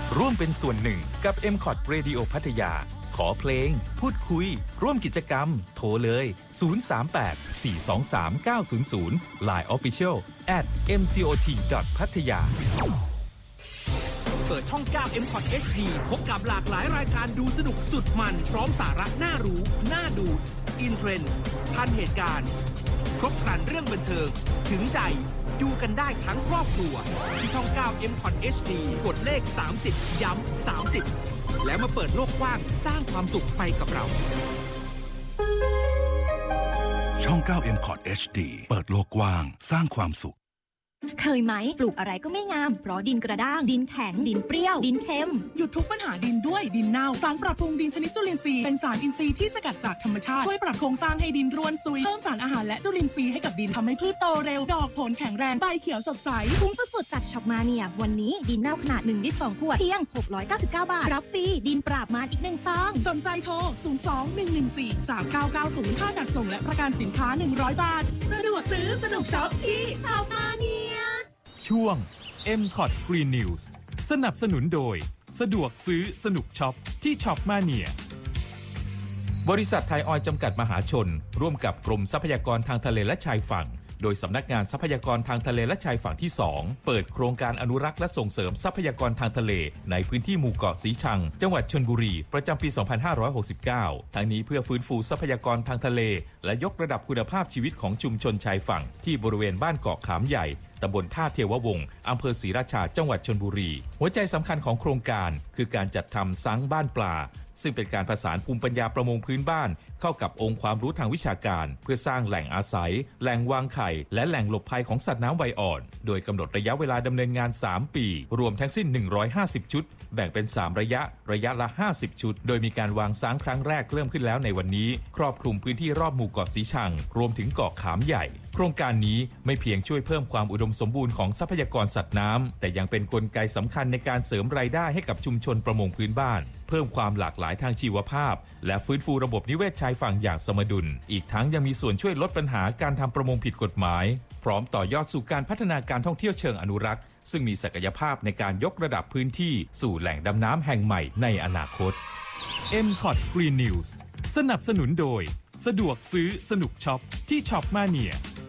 ร่วมเป็นส่วนหนึ่งกับ MCOT Radio พัทยาขอเพลงพูดคุยร่วมกิจกรรมโทรเลย038-423-900 Line Official @mcot.pattaya เปิดช่อง 9 MCOT HD พบกับหลากหลายรายการดูสนุกสุดมันพร้อมสาระน่ารู้น่าดูอินเทรนด์ทันเหตุการณ์ครบครันเรื่องบันเทิงถึงใจดูกันได้ทั้งครอบครัวที่ช่อง 9 MCOT HD กดเลข30ย้ำ30แล้วมาเปิดโลกกว้างสร้างความสุขไปกับเราช่อง 9 MCOT HD เปิดโลกกว้างสร้างความสุขเคยไหมปลูกอะไรก็ไม่งามเพราะดินกระด้างดินแข็งดินเปรี้ยวดินเค็มหยุดทุกปัญหาดินด้วยดินเน่าสารปรับปรุงดินชนิดจุลินทรีย์เป็นสารอินทรีย์ที่สกัดจากธรรมชาติช่วยปรับโครงสร้างให้ดินร่วนซุยเพิ่มสารอาหารและจุลินทรีย์ให้กับดินทำให้พืชโตเร็วดอกผลแข็งแรงใบเขียวสดใสคุ้มสุดๆจากช็อปมาเนี่ยวันนี้ดินเน่าขนาด1 ลิตร 2 ขวดเพียง699 บาทรับฟรีดินปราบมารอีก1 ซองสนใจโทร02-114-3990ค่าจัดส่งและประกันสินค้า100 บาทสะดวกซื้อสนุกช็อปที่ช็อปมาเนี่ยช่วง MCOT Green News สนับสนุนโดยสะดวกซื้อสนุกช็อปที่ช็อปมาเนียบริษัทไทยออยล์จำกัดมหาชนร่วมกับกรมทรัพยากรทางทะเลและชายฝั่งโดยสำนักงานทรัพยากรทางทะเลและชายฝั่งที่2เปิดโครงการอนุรักษ์และส่งเสริมทรัพยากรทางทะเลในพื้นที่หมู่เกาะสีชังจังหวัดชลบุรีประจำปี 2569 ทั้งนี้เพื่อฟื้นฟูทรัพยากรทางทะเลและยกระดับคุณภาพชีวิตของชุมชนชายฝั่งที่บริเวณบ้านเกาะขามใหญ่ตำบลท่าเทววงศ์อำเภอศรีราชาจังหวัดชลบุรีหัวใจสำคัญของโครงการคือการจัดทำซั้งบ้านปลาซึ่งเป็นการผสานภูมิปัญญาประมงพื้นบ้านเข้ากับองค์ความรู้ทางวิชาการเพื่อสร้างแหล่งอาศัยแหล่งวางไข่และแหล่งหลบภัยของสัตว์น้ำวัยอ่อนโดยกำหนดระยะเวลาดำเนินงาน3 ปีรวมทั้งสิ้น150ชุดแบ่งเป็น3ระยะละ50ชุดโดยมีการวางซั้งครั้งแรกเริ่มขึ้นแล้วในวันนี้ครอบคลุมพื้นที่รอบหมู่เกาะสีชังรวมถึงเกาะขามใหญ่โครงการนี้ไม่เพียงช่วยเพิ่มความอุดมสมบูรณ์ของทรัพยากรสัตว์น้ำแต่ยังเป็นกลไกสำคัญในการเสริมรายได้ให้กับชุมชนประมงพื้นบ้านเพิ่มความหลากหลายทางชีวภาพและฟื้นฟูระบบนิเวศชายฝั่งอย่างสมดุลอีกทั้งยังมีส่วนช่วยลดปัญหาการทำประมงผิดกฎหมายพร้อมต่อยอดสู่การพัฒนาการท่องเที่ยวเชิงอนุรักษ์ซึ่งมีศักยภาพในการยกระดับพื้นที่สู่แหล่งดำน้ำแห่งใหม่ในอนาคต MCOT Green News สนับสนุนโดยสะดวกซื้อสนุกช็อปที่ช็อปมาเนีย